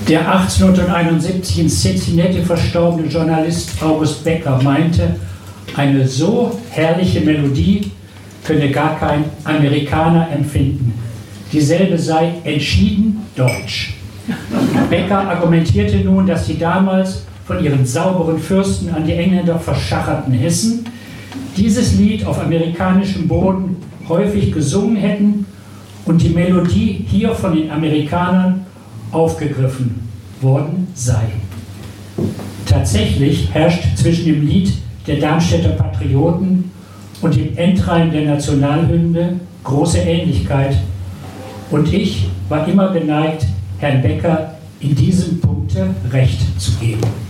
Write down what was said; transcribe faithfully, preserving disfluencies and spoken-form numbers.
Der achtzehnhunderteinundsiebzig in Cincinnati verstorbene Journalist August Becker meinte, eine so herrliche Melodie könne gar kein Amerikaner empfinden. Dieselbe sei entschieden deutsch. Becker argumentierte nun, dass die damals von ihren sauberen Fürsten an die Engländer verschacherten Hessen dieses Lied auf amerikanischem Boden häufig gesungen hätten und die Melodie hier von den Amerikanern aufgegriffen worden sei. Tatsächlich herrscht zwischen dem Lied der Darmstädter Patrioten und dem Endreim der Nationalhymne große Ähnlichkeit und ich war immer geneigt, Herrn Becker in diesem Punkte Recht zu geben.